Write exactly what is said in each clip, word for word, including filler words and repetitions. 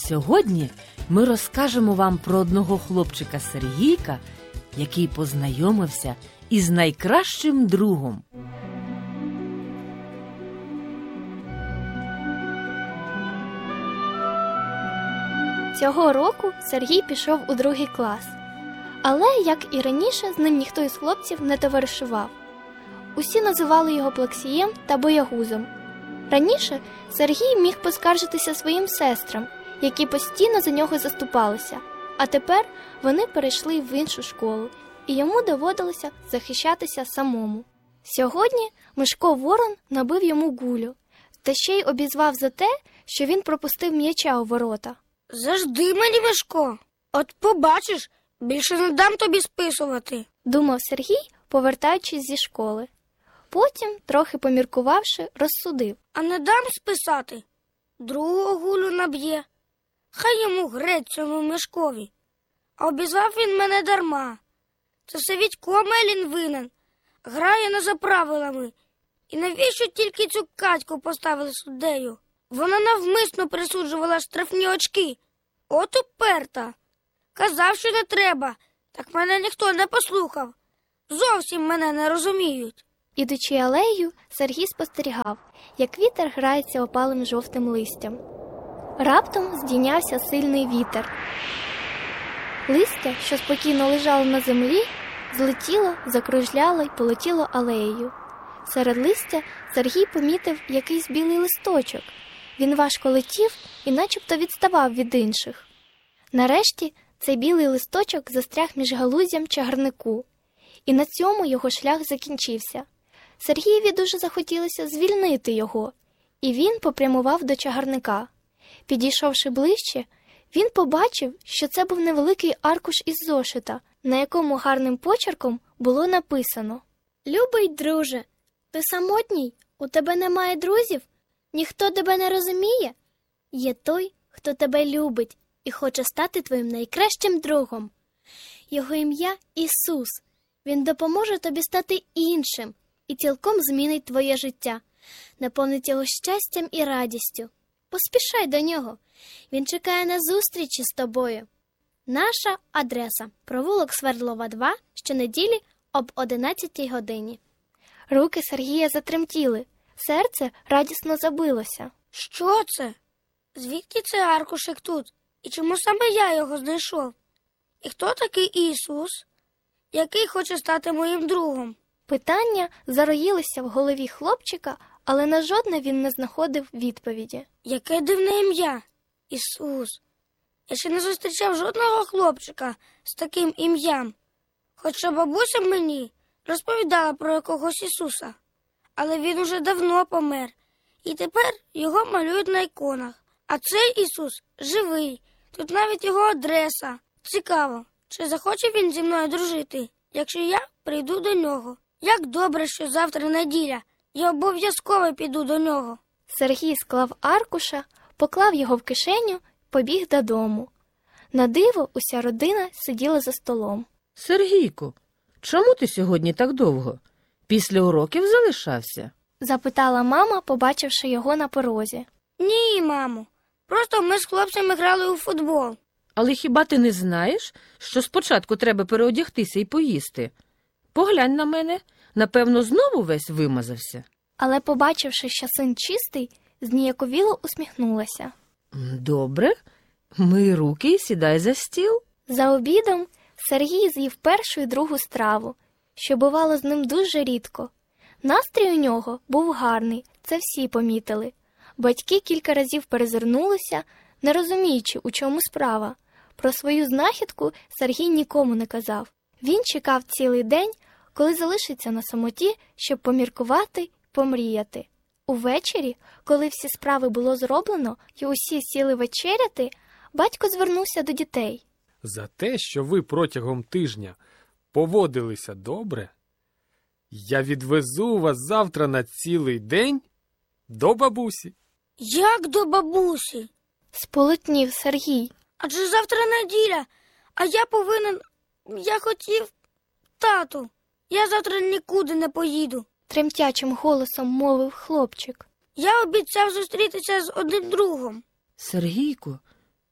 Сьогодні ми розкажемо вам про одного хлопчика Сергійка, який познайомився із найкращим другом. Цього року Сергій пішов у другий клас. Але, як і раніше, з ним ніхто із хлопців не товаришував. Усі називали його плаксієм та боягузом. Раніше Сергій міг поскаржитися своїм сестрам, які постійно за нього заступалися. А тепер вони перейшли в іншу школу, і йому доводилося захищатися самому. Сьогодні Мишко Ворон набив йому гулю, та ще й обізвав за те, що він пропустив м'яча у ворота. «Завжди мені, Мишко! От побачиш, більше не дам тобі списувати», – думав Сергій, повертаючись зі школи. Потім, трохи поміркувавши, розсудив. «А не дам списати? Другого гулю наб'є. Хай йому грець цьому Мишкові. А обізвав він мене дарма. Це все Вітько Мелін винен. Грає не за правилами. І навіщо тільки цю Катьку поставили суддею? Вона навмисно присуджувала штрафні очки. От уперта. Казав, що не треба. Так мене ніхто не послухав. Зовсім мене не розуміють». Ідучи алеєю, Сергій спостерігав, як вітер грається опалим жовтим листям. Раптом здійнявся сильний вітер. Листя, що спокійно лежало на землі, злетіло, закружляло й полетіло алеєю. Серед листя Сергій помітив якийсь білий листочок. Він важко летів і начебто відставав від інших. Нарешті цей білий листочок застряг між галузям чагарнику. І на цьому його шлях закінчився. Сергієві дуже захотілося звільнити його, і він попрямував до чагарника. Підійшовши ближче, він побачив, що це був невеликий аркуш із зошита, на якому гарним почерком було написано: «Любий друже, ти самотній? У тебе немає друзів? Ніхто тебе не розуміє? Є той, хто тебе любить і хоче стати твоїм найкращим другом. Його ім'я Ісус. Він допоможе тобі стати іншим і цілком змінить твоє життя, наповнить його щастям і радістю. Поспішай до нього. Він чекає на зустрічі з тобою. Наша адреса – провулок Свердлова, два, щонеділі об одинадцятій годині». Руки Сергія затремтіли, серце радісно забилося. «Що це? Звідки цей аркушик тут? І чому саме я його знайшов? І хто такий Ісус, який хоче стати моїм другом?» Питання зароїлися в голові хлопчика, але на жодне він не знаходив відповіді. «Яке дивне ім'я? Ісус. Я ще не зустрічав жодного хлопчика з таким ім'ям. Хоча бабуся мені розповідала про якогось Ісуса. Але він уже давно помер, і тепер його малюють на іконах. А цей Ісус живий, тут навіть його адреса. Цікаво, чи захоче він зі мною дружити, якщо я прийду до нього? Як добре, що завтра неділя, я обов'язково піду до нього». Сергій склав аркуша, поклав його в кишеню, побіг додому. На диво уся родина сиділа за столом. «Сергійку, чому ти сьогодні так довго? Після уроків залишався?» – запитала мама, побачивши його на порозі. «Ні, мамо, просто ми з хлопцями грали у футбол». «Але хіба ти не знаєш, що спочатку треба переодягтися і поїсти? Поглянь на мене, напевно, знову весь вимазався». Але, побачивши, що син чистий, зніяковіло усміхнулася. «Добре, мий руки і сідай за стіл». За обідом Сергій з'їв першу і другу страву, що бувало з ним дуже рідко. Настрій у нього був гарний, це всі помітили. Батьки кілька разів перезирнулися, не розуміючи, у чому справа. Про свою знахідку Сергій нікому не казав. Він чекав цілий день, коли залишиться на самоті, щоб поміркувати й помріяти. Увечері, коли всі справи було зроблено і усі сіли вечеряти, батько звернувся до дітей. «За те, що ви протягом тижня поводилися добре, я відвезу вас завтра на цілий день до бабусі». «Як до бабусі?» – сполотнів Сергій. «Адже завтра неділя, а я повинен... Я хотів... Тату, я завтра нікуди не поїду», – тремтячим голосом мовив хлопчик. «Я обіцяв зустрітися з одним другом». «Сергійку,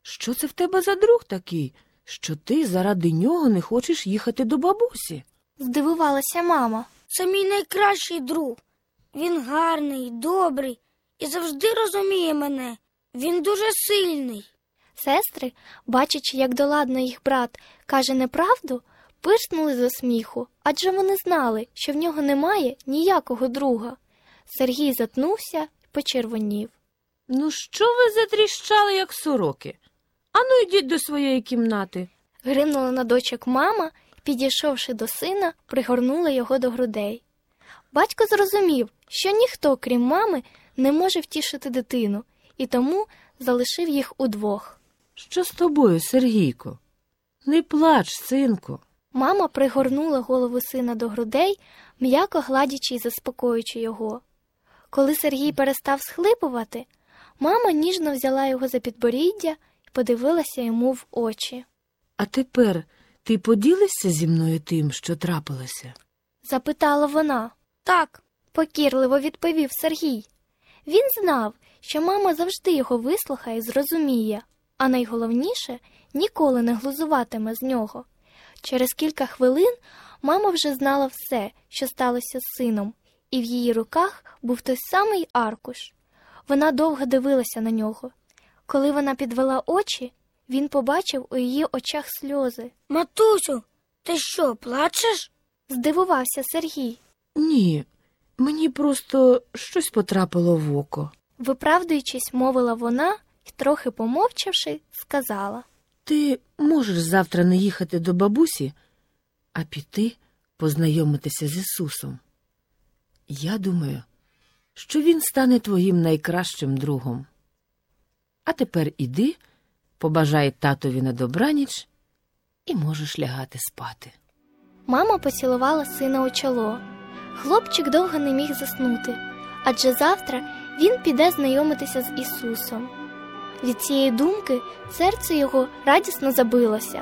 Що це в тебе за друг такий, що ти заради нього не хочеш їхати до бабусі? Здивувалася мама. Це мій найкращий друг. Він гарний, добрий і завжди розуміє мене. Він дуже сильний. Сестри, бачачи, як доладно їх брат каже неправду, пирснули зо сміху, адже вони знали, що в нього немає ніякого друга. Сергій затнувся й почервонів. Ну що ви затріщали, як сороки? Ану, йдіть до своєї кімнати. Гримнула на дочок мама і, підійшовши до сина, пригорнула його до грудей. Батько зрозумів, що ніхто, крім мами, не може втішити дитину, і тому залишив їх удвох. Що з тобою, Сергійко? Не плач, синку. Мама пригорнула голову сина до грудей, м'яко гладячи й заспокоюючи його. Коли Сергій перестав схлипувати, мама ніжно взяла його за підборіддя і подивилася йому в очі. А тепер ти поділишся зі мною тим, що трапилося? Запитала вона. Так, Покірливо відповів Сергій. Він знав, що мама завжди його вислухає і зрозуміє, а найголовніше, ніколи не глузуватиме з нього. Через кілька хвилин мама вже знала все, що сталося з сином, і в її руках був той самий аркуш. Вона довго дивилася на нього. Коли вона підвела очі, він побачив у її очах сльози. матусю, ти що, плачеш? Здивувався Сергій. Ні, мені просто щось потрапило в око. Виправдуючись, мовила вона і, трохи помовчавши, сказала. Ти можеш завтра не їхати до бабусі, а піти познайомитися з Ісусом. Я думаю, що Він стане твоїм найкращим другом. А тепер іди, побажай татові на добраніч і можеш лягати спати. Мама поцілувала сина у чоло. Хлопчик довго не міг заснути, адже завтра він піде знайомитися з Ісусом. Від цієї думки серце його радісно забилося.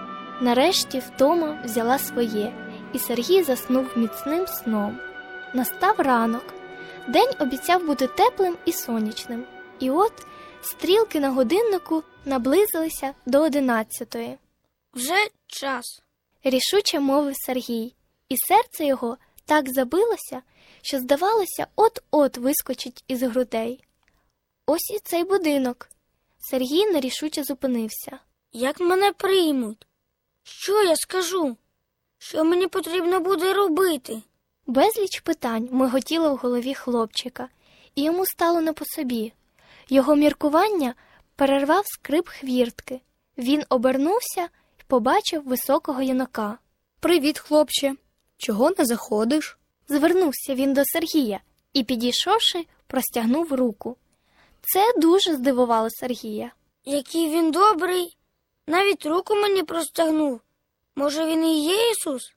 Нарешті втома взяла своє, і Сергій заснув міцним сном. Настав ранок. День обіцяв бути теплим і сонячним. І от стрілки на годиннику наблизилися до одинадцятої. Вже час. Рішуче мовив Сергій, і серце його так забилося, що, здавалося, от-от вискочить із грудей. Ось і цей будинок. Сергій нерішуче зупинився. Як мене приймуть? Що я скажу? Що мені потрібно буде робити? Безліч питань миготіло в голові хлопчика, і йому стало не по собі. Його міркування перервав скрип хвіртки. Він обернувся і побачив високого юнака. «Привіт, хлопче. Чого не заходиш?» Звернувся він до Сергія і, підійшовши, простягнув руку. Це дуже здивувало Сергія. Який він добрий. Навіть руку мені простягнув. Може, він і є Ісус?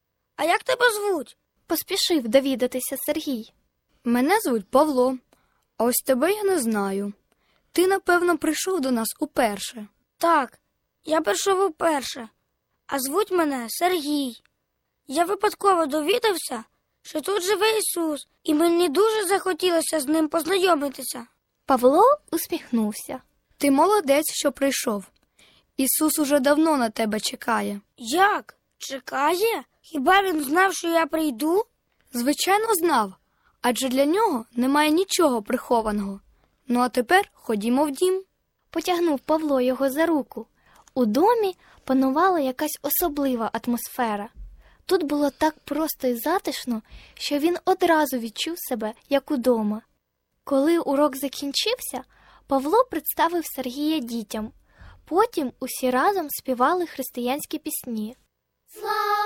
А як тебе звуть? Поспішив довідатися Сергій. «Мене звуть Павло, а ось тебе я не знаю. Ти, напевно, прийшов до нас уперше». Так, я прийшов уперше, а звуть мене Сергій. Я випадково довідався, що тут живе Ісус, і мені дуже захотілося з ним познайомитися. Павло усміхнувся. «Ти молодець, що прийшов. Ісус уже давно на тебе чекає». Як? Чекає? Хіба він знав, що я прийду? «Звичайно, знав, адже для нього немає нічого прихованого. Ну а тепер ходімо в дім». Потягнув Павло його за руку. У домі панувала якась особлива атмосфера. Тут було так просто і затишно, що він одразу відчув себе, як удома. Коли урок закінчився, Павло представив Сергія дітям. Потім усі разом співали християнські пісні. Слава